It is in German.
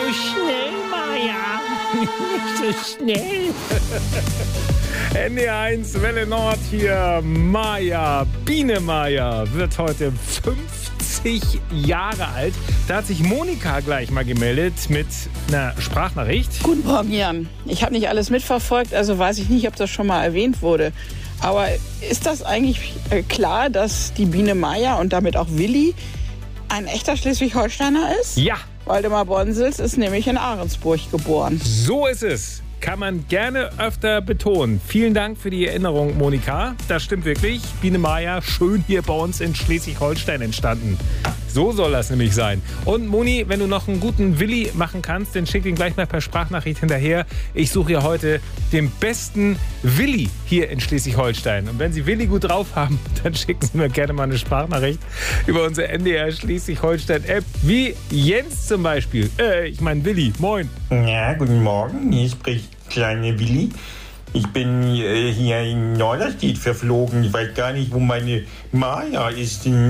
schnell, Maja. Nicht so schnell. NDR1 Welle Nord hier. Maja, Biene Maja wird heute 50 Jahre alt. Da hat sich Monika gleich mal gemeldet mit einer Sprachnachricht. Guten Morgen, Jan. Ich habe nicht alles mitverfolgt, also weiß ich nicht, ob das schon mal erwähnt wurde. Aber ist das eigentlich klar, dass die Biene Maja und damit auch Willi ein echter Schleswig-Holsteiner ist? Ja. Waldemar Bonsels ist nämlich in Ahrensburg geboren. So ist es. Kann man gerne öfter betonen. Vielen Dank für die Erinnerung, Monika. Das stimmt wirklich. Biene Maja, schön hier bei uns in Schleswig-Holstein entstanden. So soll das nämlich sein. Und Moni, wenn du noch einen guten Willi machen kannst, dann schick ihn gleich mal per Sprachnachricht hinterher. Ich suche ja heute den besten Willi hier in Schleswig-Holstein. Und wenn Sie Willi gut drauf haben, dann schicken Sie mir gerne mal eine Sprachnachricht über unsere NDR Schleswig-Holstein-App. Wie Jens zum Beispiel. Ich meine Willi. Moin. Ja, guten Morgen. Hier spricht kleine Willi. Ich bin hier in Norderstedt verflogen. Ich weiß gar nicht, wo meine Maja ist.